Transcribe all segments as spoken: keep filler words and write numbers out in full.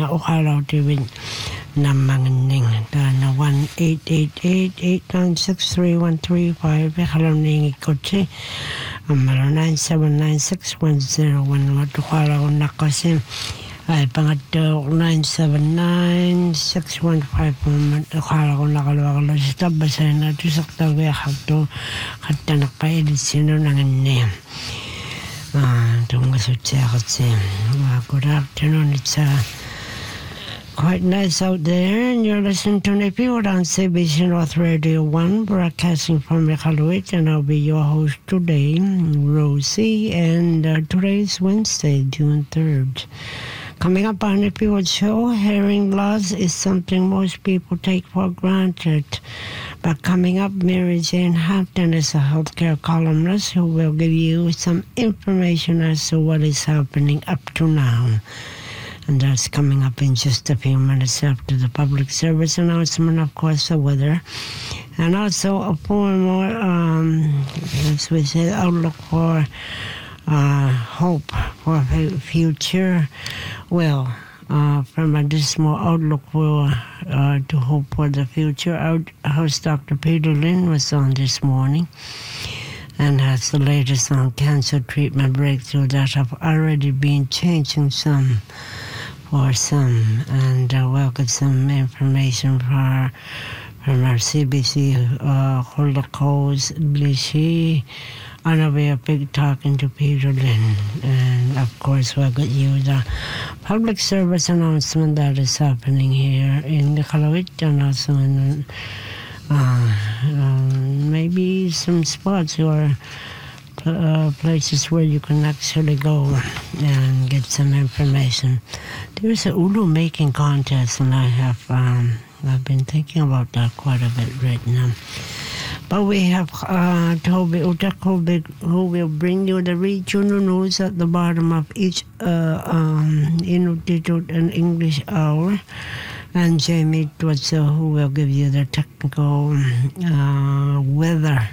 na ukalaw tiwin na manganing na one eight eight eight, eight nine six, three one three five ikalaw ning ikotse amalo nine seven nine six one zero one ukalaw na kasi ay pangatlo nine seven nine six one five ukalaw na kalawakalo sa basahin na ito sa katawi akato katanak pa edisino nanganing Uh, good afternoon. It's uh, quite nice out there, and you're listening to Nepal on C B C North Radio one, broadcasting from Iqaluit, and I'll be your host today, Rosie, and uh, today's Wednesday, June third. Coming up on the Nepal show, hearing loss is something most people take for granted. But coming up, Mary Jane Hampton is a healthcare columnist who will give you some information as to what is happening up to now. And that's coming up in just a few minutes after the public service announcement, of course, the weather. And also a poem more, um, as we say, outlook for uh, hope for the future. Well, Uh, from a dismal outlook for, uh, to hope for the future. Our host, Doctor Peter Lynn, was on this morning and has the latest on cancer treatment breakthrough that have already been changing some for some. And uh, we'll get some information for, from our C B C uh, Holocaust Lishi. And I'll be a big talking to Peter Lynn. And of course, we'll get you the public service announcement that is happening here in the Iqaluit and also in uh, um, maybe some spots or uh, places where you can actually go and get some information. There's a Ulu making contest, and I have um, I've been thinking about that quite a bit right now. But we have uh, Toby Utakobe, who will bring you the regional news at the bottom of each uh, um, Inuktitut and English hour. And Jamie Twatso, who will give you the technical uh, weather,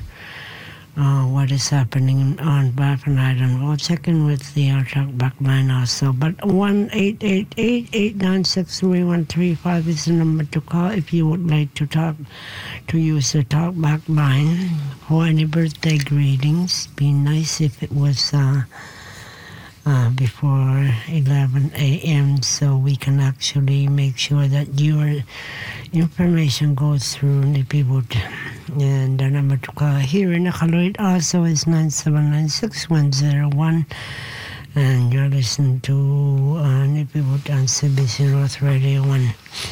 uh, what is happening on Baffin Island. We'll check in with the uh, talk back line also. But one eight eight eight, eight nine six, three one three five is the number to call if you would like to talk, to use the talk back line for any birthday greetings. Be nice if it was uh, uh, before eleven a.m. so we can actually make sure that your information goes through the people. And the number to call here in Iqaluit also is nine seven nine six one zero one. And you're listening to uh, Nipibut on C B C North Radio one.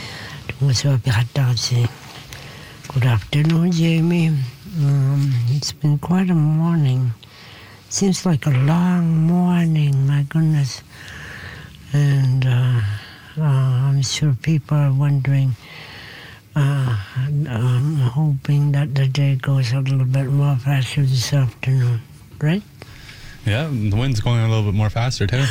Good afternoon, Jamie. Um, it's been quite a morning. Seems like a long morning, my goodness. And uh, uh, I'm sure people are wondering, Uh, I'm hoping that the day goes a little bit more faster this afternoon, right? Yeah, the wind's going a little bit more faster too.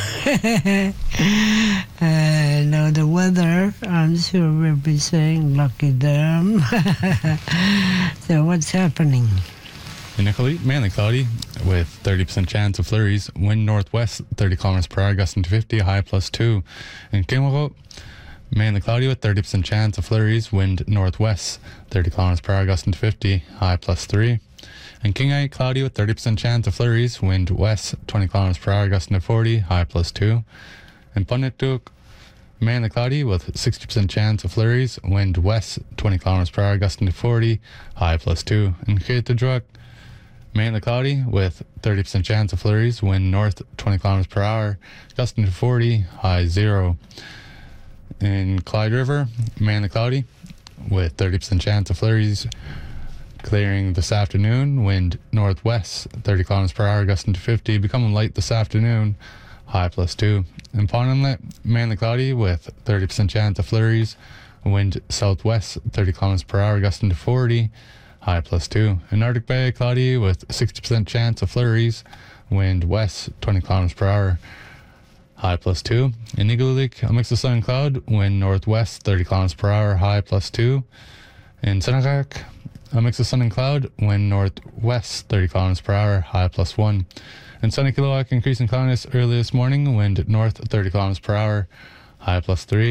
uh, no, the weather, I'm sure we'll be saying lucky them. So what's happening? In Iqaluit, mainly cloudy with thirty percent chance of flurries. Wind northwest, thirty kilometers per hour, gusting to fifty, high plus two. In Kimwako, mainly cloudy with thirty percent chance of flurries, wind northwest, thirty kilometers per hour, gusting to fifty, high plus three. In Kingai, cloudy with thirty percent chance of flurries, wind west, twenty kilometers per hour, gusting to forty, high plus two. In Punittuk, mainly cloudy with sixty percent chance of flurries, wind west, twenty kilometers per hour, gusting to forty, high plus two. In Kitadruk, mainly cloudy with thirty percent chance of flurries, wind north, twenty kilometers per hour, gusting to forty, high zero. In Clyde River, mainly cloudy with thirty percent chance of flurries, clearing this afternoon, wind northwest, thirty kilometers per hour, gusting to fifty, becoming light this afternoon, high plus two. In Pond Inlet, mainly cloudy with thirty percent chance of flurries, wind southwest, thirty kilometers per hour, gusting to forty, high plus two. In Arctic Bay, cloudy with sixty percent chance of flurries, wind west, twenty kilometers per hour, high plus two. In Iqaluit, a mix of sun and cloud, wind northwest, thirty kilometers per hour, high plus two. In Senagak, a mix of sun and cloud, wind northwest, thirty kilometers per hour, high plus one. In sunny Kilowak, increasing cloudiness early this morning, wind north, thirty kilometers per hour, high plus three.